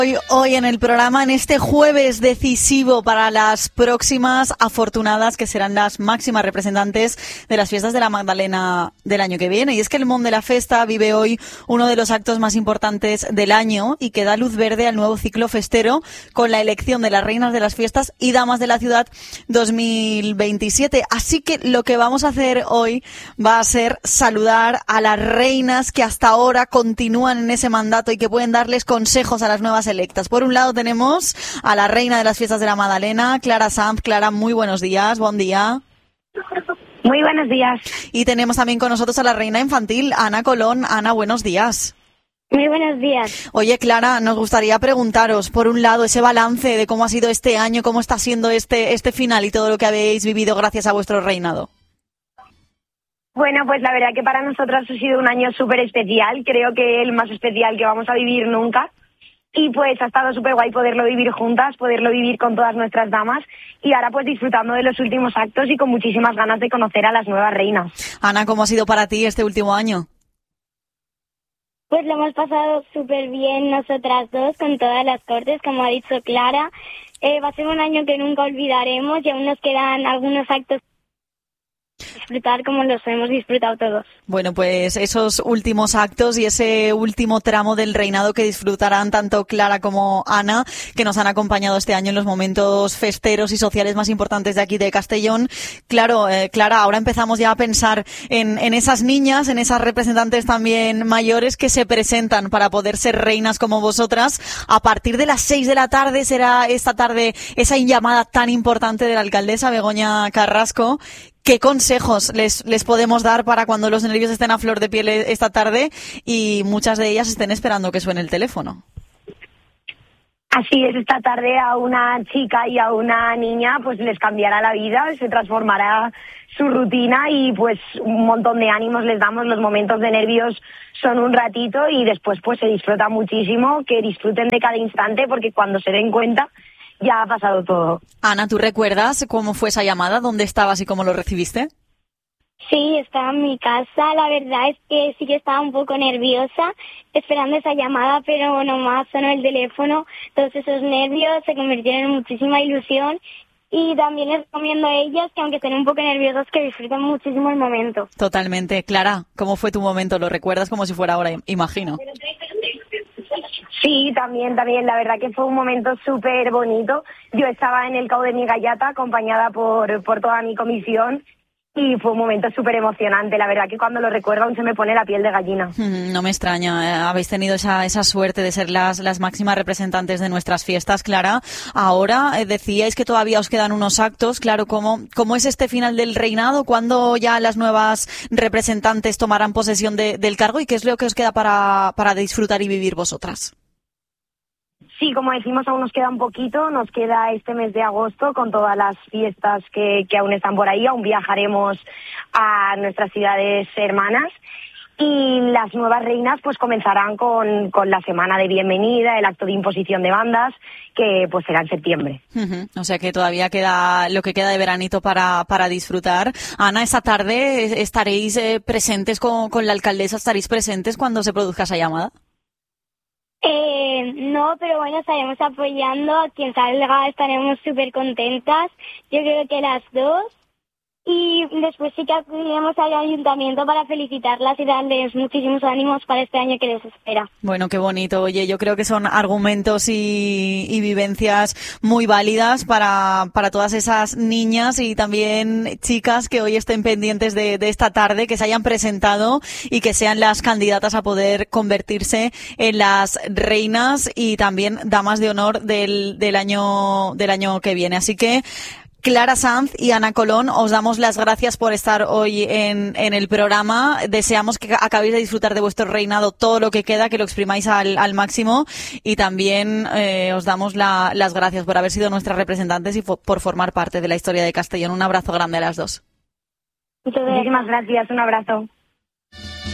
Hoy en el programa, en este jueves decisivo para las próximas afortunadas que serán las máximas representantes de las fiestas de la Magdalena del año que viene. Y es que el Món de la Festa vive hoy uno de los actos más importantes del año y que da luz verde al nuevo ciclo festero con la elección de las reinas de las fiestas y damas de la ciudad 2027. Así que lo que vamos a hacer hoy va a ser saludar a las reinas que hasta ahora continúan en ese mandato y que pueden darles consejos a las nuevas electas. Por un lado tenemos a la reina de las fiestas de la Magdalena, Clara Sanz. Clara, muy buenos días, buen día. Muy buenos días. Y tenemos también con nosotros a la reina infantil, Ana Colón. Ana, buenos días. Muy buenos días. Oye, Clara, nos gustaría preguntaros, por un lado, ese balance de cómo ha sido este año, cómo está siendo este final y todo lo que habéis vivido gracias a vuestro reinado. Bueno, pues la verdad que para nosotras ha sido un año súper especial, creo que el más especial que vamos a vivir nunca. Y pues ha estado súper guay poderlo vivir juntas, poderlo vivir con todas nuestras damas y ahora pues disfrutando de los últimos actos y con muchísimas ganas de conocer a las nuevas reinas. Ana, ¿cómo ha sido para ti este último año? Pues lo hemos pasado súper bien nosotras dos con todas las cortes, como ha dicho Clara. Va a ser un año que nunca olvidaremos y aún nos quedan algunos actos disfrutar como los hemos disfrutado todos. Bueno, pues esos últimos actos y ese último tramo del reinado que disfrutarán tanto Clara como Ana, que nos han acompañado este año en los momentos festeros y sociales más importantes de aquí de Castellón. Claro, Clara, ahora empezamos ya a pensar en esas niñas, en esas representantes también mayores que se presentan para poder ser reinas como vosotras. A partir de las 6 de la tarde será esta tarde esa llamada tan importante de la alcaldesa Begoña Carrasco. ¿Qué consejos les podemos dar para cuando los nervios estén a flor de piel esta tarde y muchas de ellas estén esperando que suene el teléfono? Así es, esta tarde a una chica y a una niña pues les cambiará la vida, se transformará su rutina y pues un montón de ánimos les damos. Los momentos de nervios son un ratito y después pues se disfruta muchísimo, que disfruten de cada instante porque cuando se den cuenta ya ha pasado todo. Ana, ¿tú recuerdas cómo fue esa llamada? ¿Dónde estabas y cómo lo recibiste? Sí, estaba en mi casa. La verdad es que sí que estaba un poco nerviosa esperando esa llamada, pero nomás sonó el teléfono. Todos esos nervios se convirtieron en muchísima ilusión. Y también les recomiendo a ellas que aunque estén un poco nerviosas, que disfruten muchísimo el momento. Totalmente. Clara, ¿cómo fue tu momento? ¿Lo recuerdas como si fuera ahora, imagino? Sí, también, la verdad que fue un momento súper bonito. Yo estaba en el Cabo de mi Gallata acompañada por toda mi comisión y fue un momento súper emocionante. La verdad que cuando lo recuerdo aún se me pone la piel de gallina. No me extraña, habéis tenido esa suerte de ser las máximas representantes de nuestras fiestas, Clara. Ahora decíais que todavía os quedan unos actos. Claro, ¿cómo es este final del reinado? ¿Cuándo ya las nuevas representantes tomarán posesión del cargo? ¿Y qué es lo que os queda para disfrutar y vivir vosotras? Sí, como decimos, aún nos queda un poquito, nos queda este mes de agosto con todas las fiestas que aún están por ahí, aún viajaremos a nuestras ciudades hermanas y las nuevas reinas pues comenzarán con la semana de bienvenida, el acto de imposición de bandas, que pues será en septiembre. O sea que todavía queda lo que queda de veranito para disfrutar. Ana, esta tarde estaréis presentes con la alcaldesa, estaréis presentes cuando se produzca esa llamada. No, pero bueno, estaremos apoyando a quien salga, estaremos súper contentas. Yo creo que las dos. Y después sí que acudiremos al ayuntamiento para felicitarlas y darles muchísimos ánimos para este año que les espera. Bueno, qué bonito. Oye, yo creo que son argumentos y vivencias muy válidas para todas esas niñas y también chicas que hoy estén pendientes de esta tarde, que se hayan presentado y que sean las candidatas a poder convertirse en las reinas y también damas de honor del año que viene. Así que Clara Sanz y Ana Colón, os damos las gracias por estar hoy en el programa. Deseamos que acabéis de disfrutar de vuestro reinado todo lo que queda, que lo exprimáis al máximo y también os damos las gracias por haber sido nuestras representantes y por formar parte de la historia de Castellón. Un abrazo grande a las dos. Muchísimas gracias, un abrazo.